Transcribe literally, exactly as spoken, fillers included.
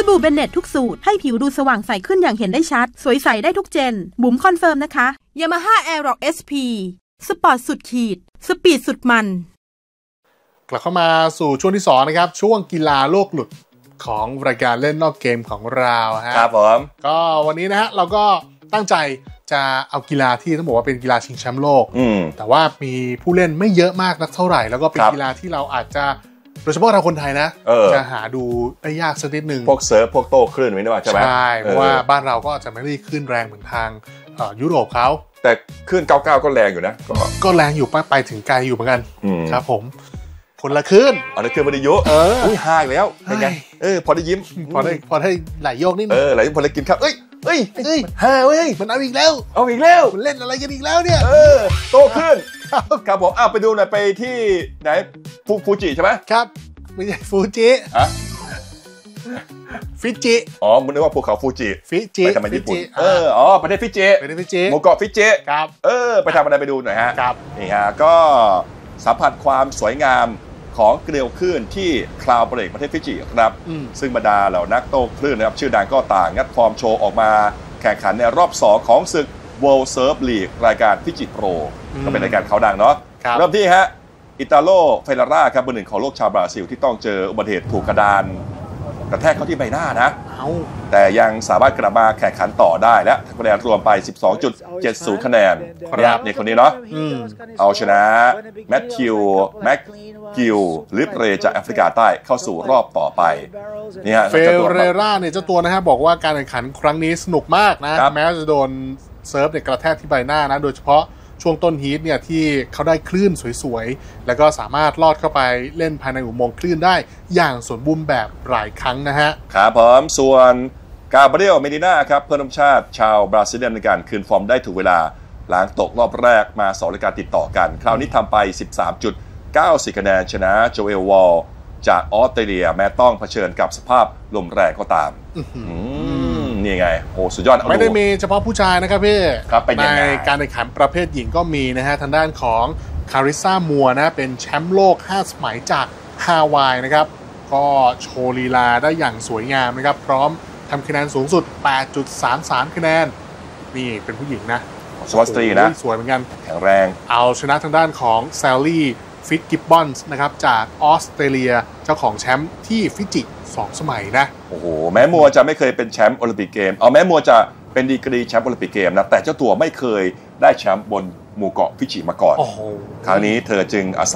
บู่เบนเน็ตทุกสูตรให้ผิวดูสว่างใสขึ้นอย่างเห็นได้ชัดสวยใสได้ทุกเจนบุ๋มคอนเฟิร์มนะคะ Yamaha Aerox เอส พี สปอร์ตสุดขีดสปีดสุดมันกลับเข้ามาสู่ช่วงที่สองนะครับช่วงกีฬาโลกหลุดของรายการเล่นนอกเกมของเราฮะครับผมก็วันนี้นะฮะเราก็ตั้งใจจะเอากีฬาที่ต้องบอกว่าเป็นกีฬาชิงแชมป์โลกแต่ว่ามีผู้เล่นไม่เยอะมากนักเท่าไหร่แล้วก็เป็นกีฬาที่เราอาจจะโดยเฉพาะเราคนไทยนะจะหาดูได้ยากสักนิดนึงพวกเซิร์ฟพวกโต้คลื่นไม่ได้ว่าใช่ไหมใช่เพราะว่าบ้านเราก็อาจจะไม่ได้คลื่นแรงเหมือนทางยุโรปเขาแต่คลื่นเก้าสิบเก้าก็แรงอยู่นะก็แรงอยู่ไปถึงไกลอยู่เหมือนกันครับผมคนละคลื่นอ๋อละคลื่นมันได้เยอะอุ้ยหายแล้วเป็นไงเออพอได้ยิ้มพอได้พอได้ไหลโยกนิดนึงเออไหลพอได้กินข้าวเอ้ยเอ้ยเอ้ยฮ่าเว้ยมันเอาอีกแล้วเอาอีกแล้วมันเล่นอะไรกันอีกแล้วเนี่ยเออโตขึ้นครับผมอ้าวไปดูหน่อยไปที่ไหนฟูฟูจิใช่ไหมครับไม่ใช่ฟูจิอะฟิจิอ๋อมันนึกว่าภูเขาฟูจิฟิจิไปทำไมญี่ปุ่นเอออ๋อประเทศฟิจิประเทศฟิจิหมู่เกาะฟิจิครับเออไปทำอะไรไปดูหน่อยฮะครับนี่ฮะก็สัมผัสความสวยงามของเกลียวคลื่นที่คลาวเบรกประเทศฟิจิครับซึ่งบรรดาเหล่านักโต้คลื่นนะครับชื่อดังก็ต่างงัดฟอร์มโชว์ออกมาแข่งขันในรอบสองของศึก World Surf League รายการฟิจิโปรก็เป็นรายการเขาดังเนาะเริ่มที่ฮะอิตาโลเฟลาร่าครับเบอร์หนึ่งของโลกชาวบราซิลที่ต้องเจออุบัติเหตุถูกกระดานกระแทกเข้าที่ใบหน้านะแต่ยังสามารถกลับมาแข่งขันต่อได้และคะแนนรวมไป สิบสองจุดเจ็ดศูนย์ คะแนนครับในคนนี้เนาะเอาชนะแมทธิวแม็กกิลลิปเรจากแอฟริกาใต้เข้าสู่รอบต่อไปนี่ฮะเฟเรร่าเนี่ยเจ้าตัวนะฮะบอกว่าการแข่งขันครั้งนี้สนุกมากนะแม้จะโดนเซิร์ฟเนี่ยกระแทกที่ใบหน้านะโดยเฉพาะช่วงต้นฮีทเนี่ยที่เขาได้คลื่นสวยๆแล้วก็สามารถลอดเข้าไปเล่นภายในอุโมงค์คลื่นได้อย่างสมบูรณ์แบบหลายครั้งนะฮะครับผมส่วนกาเบรียลเมดิน่าครับเพื่อนร่วมชาติชาวบราซิเลียนในการคืนฟอร์มได้ถูกเวลาหลังตกรอบแรกมาสองรายการติดต่อกันคราวนี้ทำไป สิบสามจุดเก้าสี่ คะแนนชนะโจเอลวอลจากออสเตรเลียแม้ต้องเผชิญกับสภาพลมแรงก็ตามนี่ไงโอ้สุดยอดไม่ได้มีเฉพาะผู้ชายนะครับพี่ในการแข่งขันประเภทหญิงก็มีนะฮะทางด้านของคาริซ่ามัวนะเป็นแชมป์โลกห้าสมัยจากฮาวายนะครับก็โชว์ลีลาได้อย่างสวยงามนะครับพร้อมทำคะแนนสูงสุด แปดจุดสามสาม คะแนนนี่เป็นผู้หญิงนะสวัสดีนะสวยเหมือนกันแข็งแรงเอาชนะทางด้านของแซลลี่ฟิตกิบบอนส์นะครับจากออสเตรเลียเจ้าของแชมป์ที่ฟิจิสองสมัยนะโอ้โหแม้มัวจะไม่เคยเป็นแชมป์โอลิมปิกเกมเอาแม้มัวจะเป็นดีกรีแชมป์โอลิมปิกเกมนะแต่เจ้าตัวไม่เคยได้แชมป์บนหมู่เกาะฟิจิมาก่อนครั้งนี้เธอจึงอาศัย